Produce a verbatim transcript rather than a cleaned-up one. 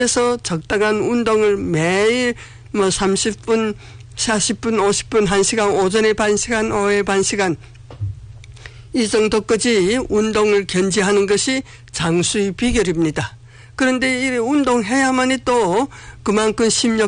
그래서 적당한 운동을 매일 뭐 삼십 분, 사십 분, 오십 분, 한 시간, 오전에 반 시간, 오후에 반 시간 이 정도까지 운동을 견지하는 것이 장수의 비결입니다. 그런데 이 운동해야만이 또 그만큼 심력